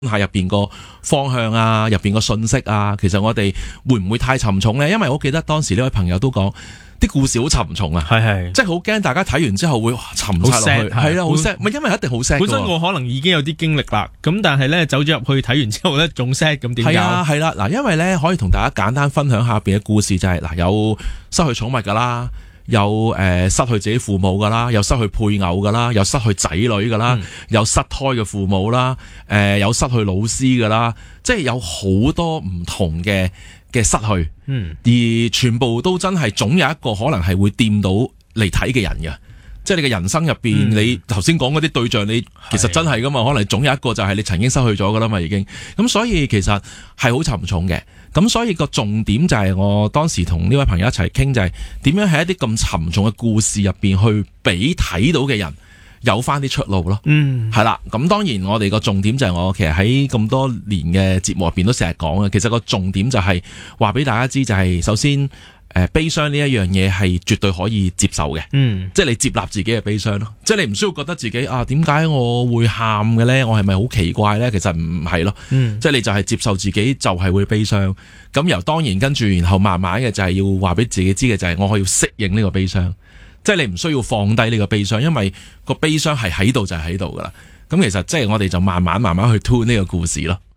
下入邊個方向啊，入邊個信息啊，其實我哋會唔會太沉重呢？因為我記得當時呢位朋友都講，啲故事好沉重啊， 係即係好驚大家睇完之後會沉晒落去，係啦，好 sad，唔係因為一定好 sad。 本身我可能已經有啲經歷啦，咁但係咧走咗入去睇完之後咧仲 sad，咁點解？ 係啦，嗱，因為咧可以同大家簡單分享下入邊嘅故事，就係嗱，有失去寵物噶啦。有失去自己父母噶啦，有失去配偶噶啦，有失去仔女噶啦，有失胎嘅父母啦，有失去老師噶啦，即係有好多唔同嘅失去，而全部都真係總有一個可能係會掂到嚟睇嘅人嘅，即係你嘅人生入邊，你頭先講嗰啲對象，你其實真係噶嘛，可能總有一個就係你曾經失去咗噶啦嘛，已經咁，所以其實係好沉重嘅。咁所以個重點就係我當時同呢位朋友一齊傾，就係點樣喺一啲咁沉重嘅故事入邊去俾睇到嘅人有翻啲出路咯。係啦，咁當然我哋個重點就係我其實喺咁多年嘅節目入邊都成日講嘅，其實個重點就係話俾大家知，就係首先悲傷呢一樣嘢係絕對可以接受嘅，即係你接納自己嘅悲傷咯，即係你唔需要覺得自己點解我會喊嘅呢？我係咪好奇怪呢？其實唔係咯，即係你就係接受自己就係會悲傷，咁由當然跟住然後慢慢嘅就係要話俾自己知嘅就係我可以適應呢個悲傷，即係你唔需要放低呢個悲傷，因為個悲傷係喺度就係喺度噶啦，咁其實即係我哋就慢慢去 tune 呢個故事咯。